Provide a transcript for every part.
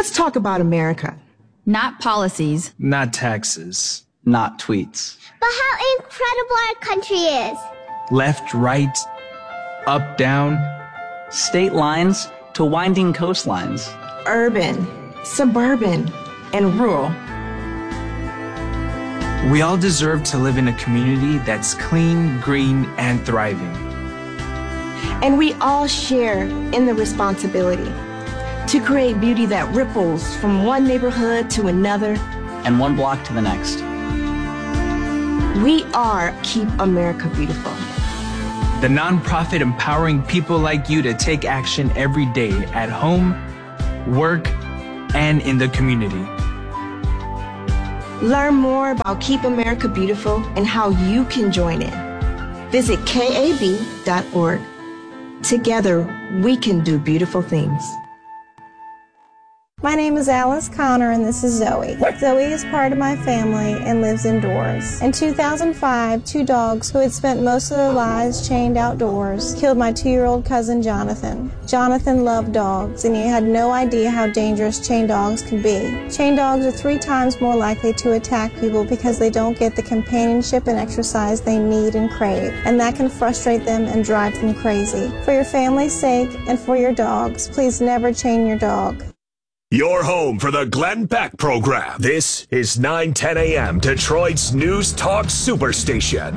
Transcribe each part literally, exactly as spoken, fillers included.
Let's talk about America. Not policies. Not taxes. Not tweets. But how incredible our country is. Left, right, up, down. State lines to winding coastlines. Urban, suburban, and rural. We all deserve to live in a community that's clean, green, and thriving. And we all share in the responsibility to create beauty that ripples from one neighborhood to another. And one block to the next. We are Keep America Beautiful. The nonprofit empowering people like you to take action every day at home, work, and in the community. Learn more about Keep America Beautiful and how you can join in. Visit K A B dot org. Together, we can do beautiful things. My name is Alice Connor and this is Zoe. Zoe is part of my family and lives indoors. In two thousand five, two dogs who had spent most of their lives chained outdoors killed my two-year-old cousin Jonathan. Jonathan loved dogs and he had no idea how dangerous chained dogs can be. Chained dogs are three times more likely to attack people because they don't get the companionship and exercise they need and crave, and that can frustrate them and drive them crazy. For your family's sake and for your dogs, please never chain your dog. Your home for the Glenn Beck Program. This is nine ten a m, Detroit's News Talk Superstation.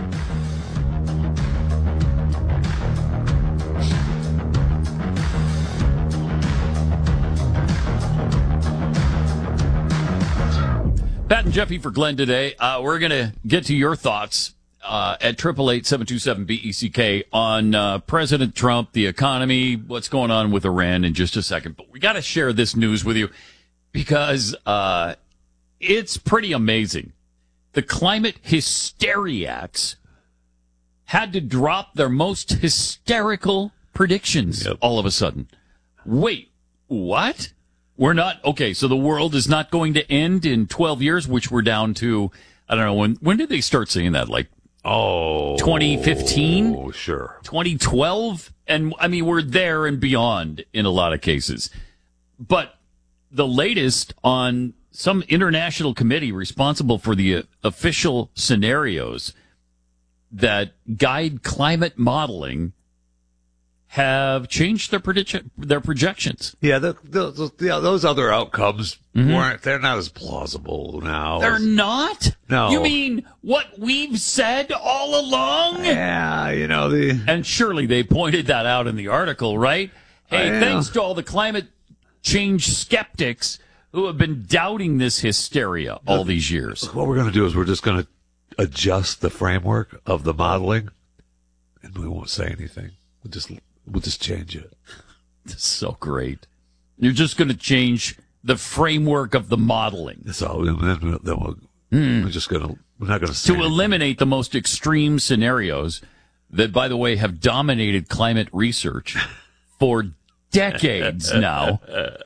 Pat and Jeffy for Glenn today. Uh, we're going to get to your thoughts uh, at eight eight eight, seven two seven, B E C K on uh, President Trump, the economy, what's going on with Iran in just a second. But we got to share this news with you because uh, it's pretty amazing. The climate hysteriacs had to drop their most hysterical predictions yep. all of a sudden. Wait, what? We're not, okay, so the world is not going to end in twelve years, which we're down to, I don't know, when when did they start saying that? Like, oh, twenty fifteen? Oh, sure. twenty twelve? And, I mean, we're there and beyond in a lot of cases. But the latest on some international committee responsible for the uh, official scenarios that guide climate modeling have changed their prediction, their projections. Yeah, the, the, the, yeah, those other outcomes mm-hmm. weren't. They're not as plausible now. They're as, not. No. You mean what we've said all along? Yeah, you know the. And surely they pointed that out in the article, right? Hey, I thanks know. to all the climate change skeptics who have been doubting this hysteria all the, these years. What we're going to do is we're just going to adjust the framework of the modeling, and we won't say anything. We'll just. We'll just change it. It's so great. You're just going to change the framework of the modeling. That's all. Then, then, then we'll, mm. we're just going to, we're not going to To anything. eliminate the most extreme scenarios that, by the way, have dominated climate research for decades now.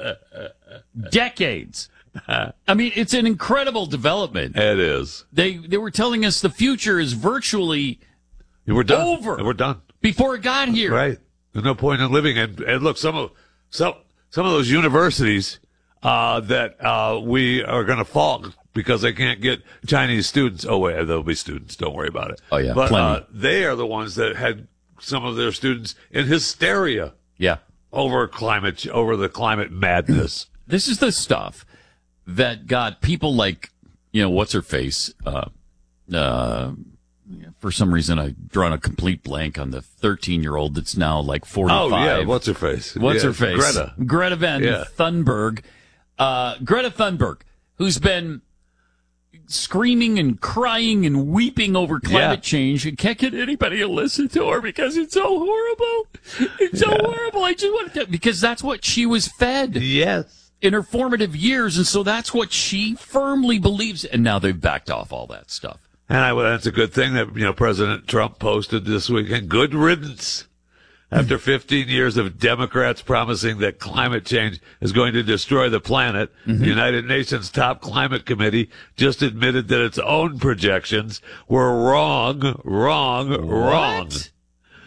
Decades. I mean, it's an incredible development. It is. They, they were telling us the future is virtually we're done. over. We're done. Before it got here. Right. There's no point in living. And, and look, some of some some of those universities uh, that uh, we are going to fall because they can't get Chinese students. Oh wait, there'll be students. Don't worry about it. Oh yeah, but plenty. Uh, they are the ones that had some of their students in hysteria. Yeah, over climate, over the climate madness. This is the stuff that got people like, you know, what's her face. Uh, uh, For some reason, I've drawn a complete blank on the thirteen-year-old that's now like forty-five. Oh, yeah, what's her face? What's yeah, her face? Greta. Greta Van yeah. Thunberg. Uh, Greta Thunberg, who's been screaming and crying and weeping over climate yeah. change and can't get anybody to listen to her because it's so horrible. It's so yeah. horrible. I just want to, because that's what she was fed. Yes. In her formative years, and so that's what she firmly believes. And now they've backed off all that stuff. And I, well, that's a good thing that, you know, President Trump posted this weekend. Good riddance. After fifteen years of Democrats promising that climate change is going to destroy the planet, mm-hmm. the United Nations top climate committee just admitted that its own projections were wrong, wrong, what? wrong.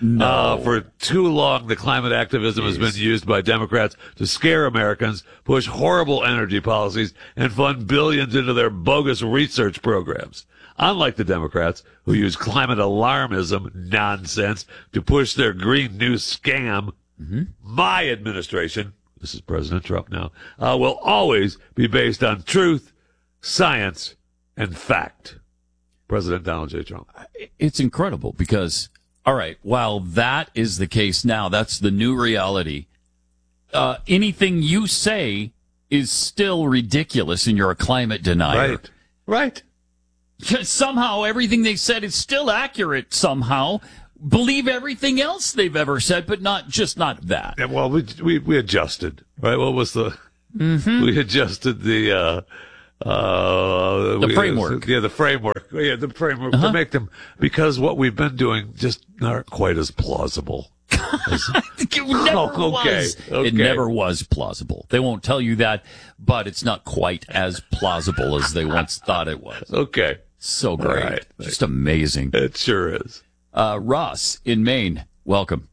No. Uh, for too long, the climate activism Jeez. has been used by Democrats to scare Americans, push horrible energy policies, and fund billions into their bogus research programs. Unlike the Democrats, who use climate alarmism nonsense to push their Green New scam, mm-hmm. my administration, this is President Trump now, uh, will always be based on truth, science, and fact. President Donald J. Trump. It's incredible because, all right, while that is the case now, that's the new reality. Uh, anything you say is still ridiculous and you're a climate denier. Right. Right. Somehow everything they said is still accurate somehow. Believe everything else they've ever said, but not just not that. Yeah, well, we, we, we adjusted, right? What was the, mm-hmm. we adjusted the, uh, Uh, the we, framework. Yeah, the framework. Yeah, the framework uh-huh. to make them, because what we've been doing just not quite as plausible. As, it never oh, okay. was. Okay. It never was plausible. They won't tell you that, but it's not quite as plausible as they once thought it was. Okay. So great. Right. Just amazing. It sure is. Uh, Ross in Maine, welcome.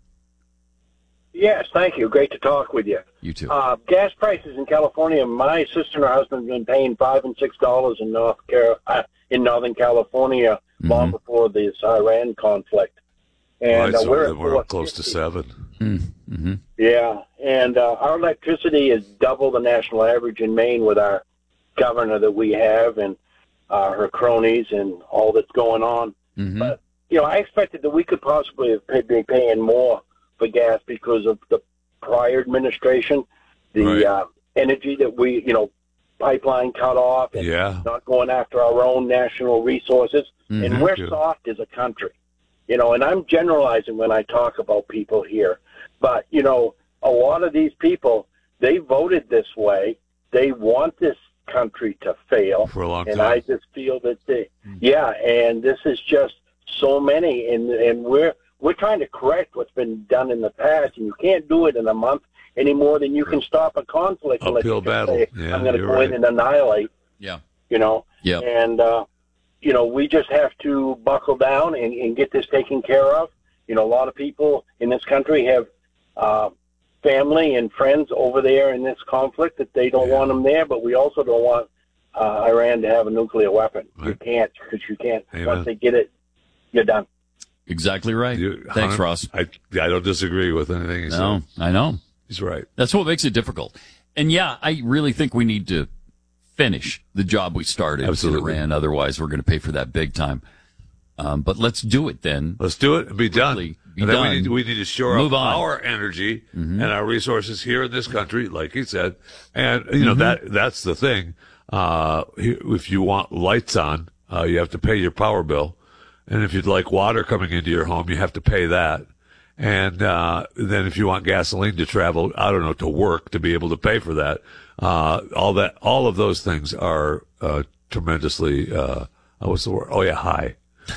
Yes, thank you. Great to talk with you. You too. Uh, gas prices in California. My sister and her husband have been paying five and six dollars in North Car- uh, in Northern California mm-hmm. long before this Iran conflict, and right, uh, we're, so we're close to seven. Mm-hmm. Yeah, and uh, our electricity is double the national average in Maine with our governor that we have and uh, her cronies and all that's going on. Mm-hmm. But you know, I expected that we could possibly have pay- been paying more for gas because of the prior administration, the right. uh, energy that we, you know, pipeline cut off and yeah. not going after our own national resources. Mm-hmm. And we're Good. soft as a country, you know, and I'm generalizing when I talk about people here. But, you know, a lot of these people, they voted this way. They want this country to fail. For a long and time. I just feel that they, mm-hmm. yeah, and this is just so many, and and we're, We're trying to correct what's been done in the past, and you can't do it in a month any more than you can stop a conflict. Uphill battle. Say, yeah, I'm going to go right. in and annihilate. Yeah. You know? Yeah. And, uh, you know, we just have to buckle down and, and get this taken care of. You know, a lot of people in this country have uh, family and friends over there in this conflict that they don't yeah. want them there, but we also don't want uh, Iran to have a nuclear weapon. Right. You can't, because you can't. Amen. Once they get it, you're done. Exactly right. You, Thanks, Ross. I I don't disagree with anything he no, said. I know. He's right. That's what makes it difficult. And yeah, I really think we need to finish the job we started Absolutely. in Iran. Otherwise, we're going to pay for that big time. Um, but let's do it then. Let's do it and be done. Be and then done. we need, we need to shore Move up on. our energy mm-hmm. and our resources here in this country, like he said. And, you know, mm-hmm. that that's the thing. Uh, if you want lights on, uh, you have to pay your power bill. And if you'd like water coming into your home, you have to pay that. And uh, then if you want gasoline to travel, I don't know, to work, to be able to pay for that, uh, all that, all of those things are uh, tremendously, uh, what's the word? Oh, yeah, high.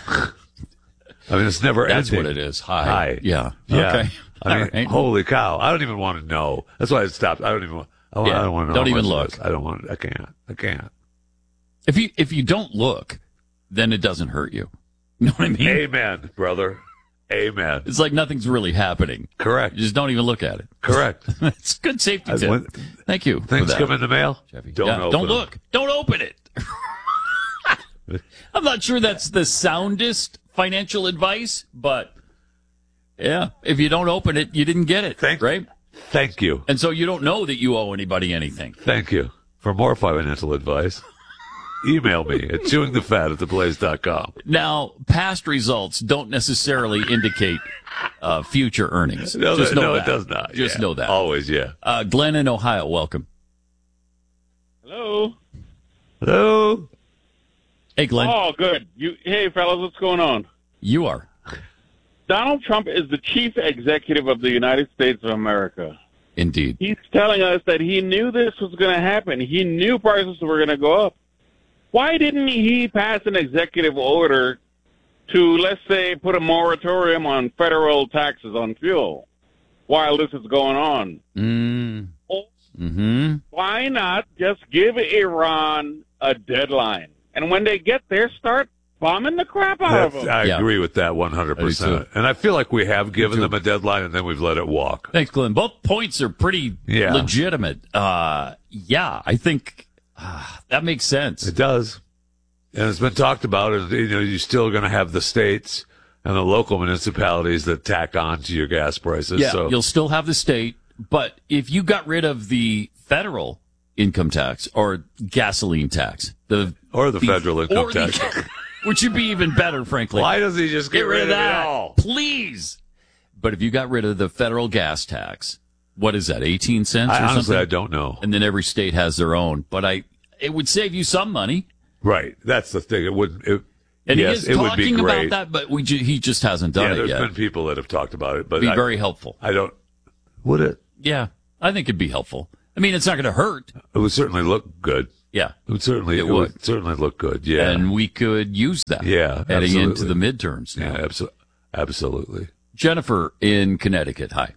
I mean, it's never That's ending. what it is. High. High. Yeah. Yeah. Okay. I mean, right. holy cow. I don't even want to know. That's why I stopped. I don't even want, I, Yeah. I don't want to know. Don't how even much it look. is. I don't want, I can't. I can't. If you if you don't look, then it doesn't hurt you. You know what I mean? Amen, brother. Amen. It's like nothing's really happening. Correct. You just don't even look at it. Correct. It's good safety I tip. went- Thank you. for Things that, come in the mail. Jeffy. Don't Yeah, open Don't them. look. Don't open it. I'm not sure that's the soundest financial advice, but yeah, if you don't open it, you didn't get it. Thank- right? Thank you. And so you don't know that you owe anybody anything. Thank you. For more financial advice, email me at chewing the fat at the blaze dot com. Now, past results don't necessarily indicate uh, future earnings. No, Just that- know no, that. it does not. Just Yeah. know that. Always, yeah. Uh, Glenn in Ohio, welcome. Hello. Hello. Hey, Glenn. Oh, good. You, hey, fellas, what's going on? You are. Donald Trump is the chief executive of the United States of America. Indeed. He's telling us that he knew this was going to happen. He knew prices were going to go up. Why didn't he pass an executive order to, let's say, put a moratorium on federal taxes on fuel while this is going on? Mm. Or Mm-hmm. why not just give Iran a deadline? And when they get there, start bombing the crap out of That's- them. I Yeah. agree with that one hundred I do percent. too. And I feel like we have given too. them a deadline and then we've let it walk. Thanks, Glenn. Both points are pretty Yeah. legitimate. Uh, yeah, I think uh, that makes sense. It does. And it's been talked about. And, you know, you're still going to have the states and the local municipalities that tack on to your gas prices. Yeah, so you'll still have the state, but if you got rid of the federal income tax or gasoline tax, the or the, federal income or the- tax. which would be even better, frankly. Why does he just get, Get rid of it that, all? please? But if you got rid of the federal gas tax, what is that, eighteen cents or I, honestly, something? I don't know. And then every state has their own. But I, it would save you some money. Right. That's the thing. It wouldn't. It, And yes, he is it would be talking great. about that, but we ju- he just hasn't done yeah, it there's yet. been people that have talked about it, but Be I, very helpful. I don't. Would it? Yeah, I think it'd be helpful. I mean, it's not going to hurt. It would certainly look good. Yeah, It would certainly. It It, would. would. certainly look good. Yeah. and we could use that. Yeah, heading into absolutely. the midterms. yeah. Now. Abso- absolutely. Jennifer in Connecticut. Hi.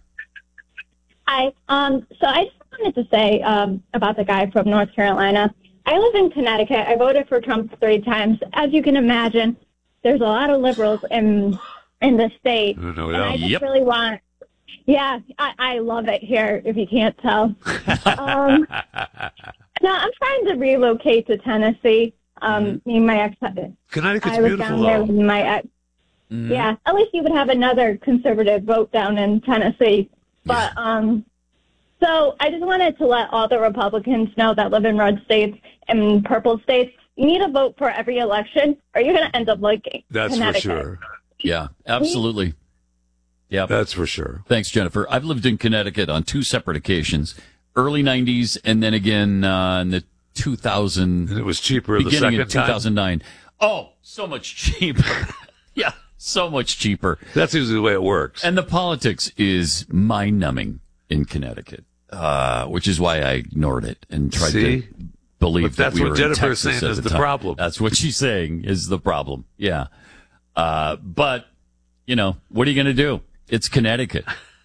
Hi. Um, so I just wanted to say um, about the guy from North Carolina. I live in Connecticut. I voted for Trump three times. As you can imagine, there's a lot of liberals in in the state. No and doubt. I just Yep. really want, yeah, I, I love it here, if you can't tell. um, no, I'm trying to relocate to Tennessee. Um, me and my ex, Connecticut's I was beautiful, down there though. with my ex. Mhm. Yeah, at least you would have another conservative vote down in Tennessee. But um, so I just wanted to let all the Republicans know that live in red states and purple states, you need to vote for every election, or you're going to end up like That's for Connecticut. sure. Yeah, absolutely. Yeah. That's for sure. Thanks, Jennifer. I've lived in Connecticut on two separate occasions, early nineties and then again uh, in the two thousand. And it was cheaper the beginning second of two thousand nine. Oh, so much cheaper. Yeah, so much cheaper. That's usually the way it works. And the politics is mind-numbing in Connecticut, uh, which is why I ignored it and tried See? to believe But that that's we what were Jennifer in is Texas saying at is the time. problem. That's what she's saying is the problem. Yeah. Uh, but, you know, what are you going to do? It's Connecticut.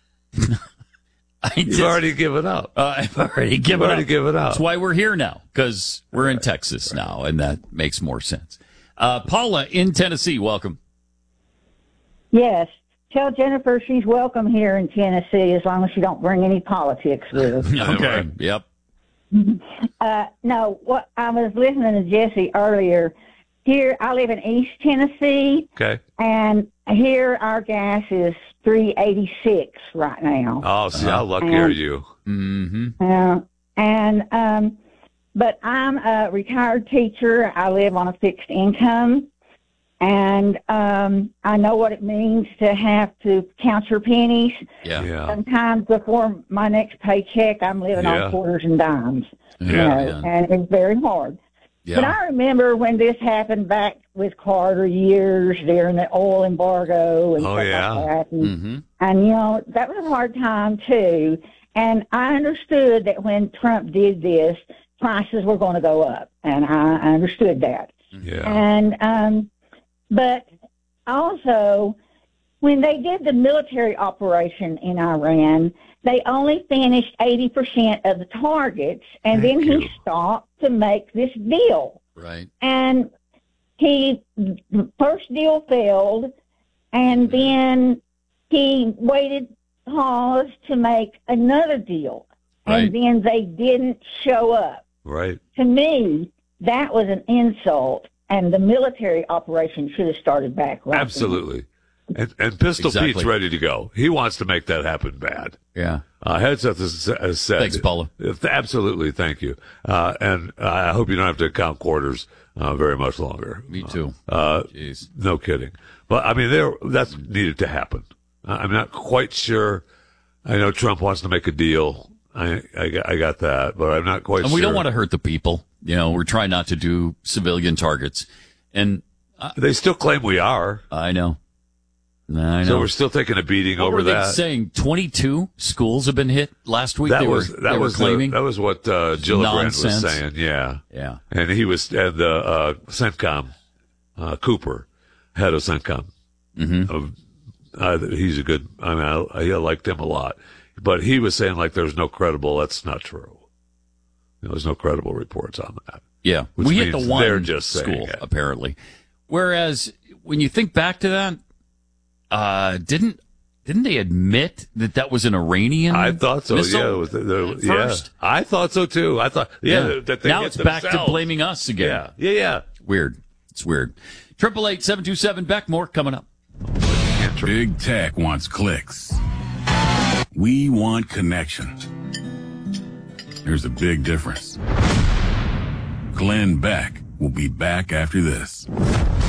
I You've just- already given up. uh, I've already You've given already up. given up. That's why we're here now, because we're in Texas now, and that makes more sense. Uh, Paula in Tennessee, welcome. Yes. Tell Jennifer she's welcome here in Tennessee as long as she don't bring any politics with her. Okay. Yep. Uh, no, what I was listening to Jesse earlier. Here, I live in East Tennessee, Okay. and here our gas is three eighty six right now. Oh, see, how lucky are you? Mm-hmm. Uh, and um, but I'm a retired teacher. I live on a fixed income, and um, I know what it means to have to count your pennies. Yeah. Yeah. Sometimes before my next paycheck, I'm living Yeah. on quarters and dimes. You Yeah, know, man. and it's very hard. Yeah. But I remember when this happened back with Carter years during the oil embargo and Oh, stuff yeah. like that. And, Mm-hmm. and, you know, that was a hard time, too. And I understood that when Trump did this, prices were going to go up. And I, I understood that. Yeah. And, um, but also, when they did the military operation in Iran, they only finished eighty percent of the targets, and Thank then you. he stopped to make this deal. Right. And he, the first deal failed, and then he waited pause to make another deal, Right. and then they didn't show up. Right. To me, that was an insult, and the military operation should have started back right then. Absolutely. And, and Pistol Exactly. Pete's ready to go. He wants to make that happen bad. Yeah. Uh, Headseth has, has said. Thanks, Paula. If- Absolutely. Thank you. Uh, and I hope you don't have to count quarters uh, very much longer. Me too. Uh, Jeez. no kidding. But, I mean, there that's needed to happen. Uh, I'm not quite sure. I know Trump wants to make a deal. I, I, got- I got that, but I'm not quite And sure. we don't want to hurt the people. You know, we're trying not to do civilian targets. And I, They still claim we are. I know. I know. So we're still taking a beating what over were they that. saying? twenty-two schools have been hit last week. That they was were, that they was were claiming. The, that was what uh, Gillibrand was Nonsense. saying. Yeah, Yeah. and he was and the uh, CENTCOM uh, Cooper, head of CENTCOM. Mm-hmm. Of, uh, he's a good. I mean, I, I liked him a lot, but he was saying like there's no credible. That's not true. There's no credible reports on that. Yeah. Which We hit the means one they're just saying school, it. apparently. Whereas when you think back to that, uh, didn't didn't they admit that that was an Iranian? I thought so. missile Yeah, it was the, the, first. Yeah. I thought so too. I thought. Yeah, Yeah. that they now hit it's back to themselves. blaming us again. Yeah, yeah, yeah. Weird. It's weird. Triple eight seven two seven Beck. More coming up. Big tech wants clicks. We want connection. There's a big difference. Glenn Beck will be back after this.